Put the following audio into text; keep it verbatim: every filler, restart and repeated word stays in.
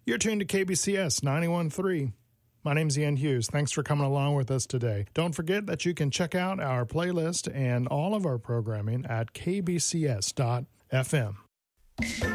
You're tuned to K B C S ninety-one point three. My name's Ian Hughes. Thanks for coming along with us today. Don't forget that you can check out our playlist and all of our programming at k b c s dot f m.